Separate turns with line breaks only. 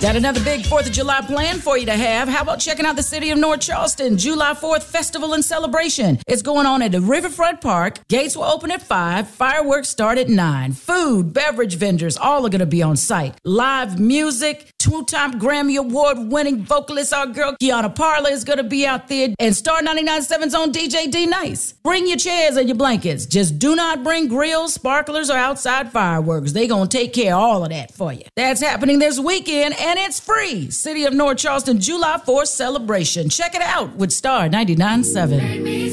Got another big 4th of July plan for you to have. How about checking out the City of North Charleston July 4th Festival and Celebration? It's going on at the Riverfront Park. Gates will open at 5. Fireworks start at 9. Food, beverage vendors, all are going to be on site. Live music, 2-time Grammy Award-winning vocalist, our girl Kiana Parla is going to be out there. And Star 99.7's own DJ D Nice. Bring your chairs and your blankets. Just do not bring grills, sparklers, or outside fireworks. They going to take care of all of that for you. That's happening this weekend, and it's free. City of North Charleston July 4th celebration. Check it out with Star 99.7.